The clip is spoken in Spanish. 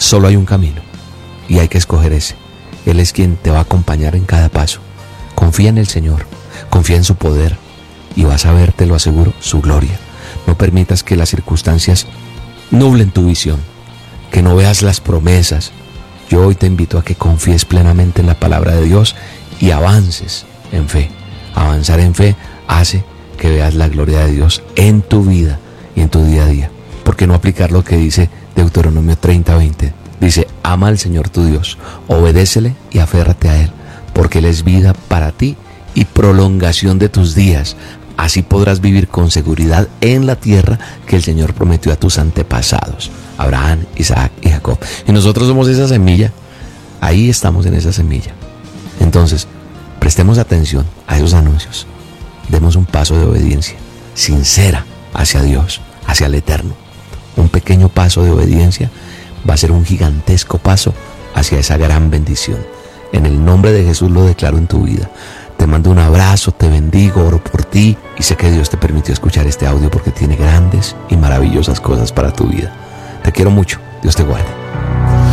Solo hay un camino y hay que escoger ese. Él es quien te va a acompañar en cada paso. Confía en el Señor, confía en su poder y vas a ver, te lo aseguro, su gloria. No permitas que las circunstancias nublen tu visión, que no veas las promesas. Yo hoy te invito a que confíes plenamente en la palabra de Dios y avances en fe. Avanzar en fe hace que veas la gloria de Dios en tu vida y en tu día a día. ¿Por qué no aplicar lo que dice Deuteronomio 30:20? Dice, ama al Señor tu Dios, obedécele y aférrate a Él, porque Él es vida para ti y prolongación de tus días. Así podrás vivir con seguridad en la tierra que el Señor prometió a tus antepasados, Abraham, Isaac y Jacob. Y nosotros somos esa semilla, ahí estamos en esa semilla. Entonces, prestemos atención a esos anuncios. Demos un paso de obediencia sincera hacia Dios, hacia el Eterno. Un pequeño paso de obediencia va a ser un gigantesco paso hacia esa gran bendición. En el nombre de Jesús lo declaro en tu vida. Te mando un abrazo, te bendigo, oro por ti y sé que Dios te permitió escuchar este audio porque tiene grandes y maravillosas cosas para tu vida. Te quiero mucho. Dios te guarde.